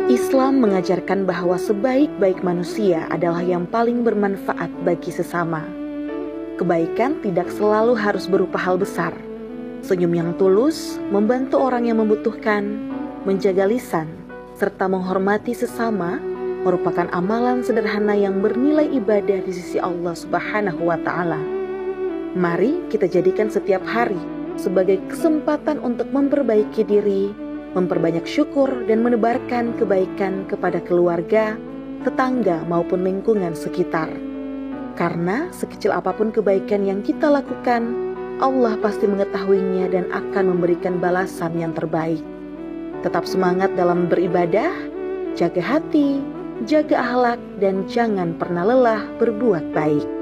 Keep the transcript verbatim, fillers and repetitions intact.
Islam mengajarkan bahwa sebaik-baik manusia adalah yang paling bermanfaat bagi sesama. Kebaikan tidak selalu harus berupa hal besar. Senyum yang tulus, membantu orang yang membutuhkan, menjaga lisan, serta menghormati sesama merupakan amalan sederhana yang bernilai ibadah di sisi Allah Subhanahu wa Ta'ala. Mari kita jadikan setiap hari sebagai kesempatan untuk memperbaiki diri, memperbanyak syukur, dan menebarkan kebaikan kepada keluarga, tetangga, maupun lingkungan sekitar. Karena sekecil apapun kebaikan yang kita lakukan, Allah pasti mengetahuinya dan akan memberikan balasan yang terbaik. Tetap semangat dalam beribadah, jaga hati, jaga akhlak, dan jangan pernah lelah berbuat baik.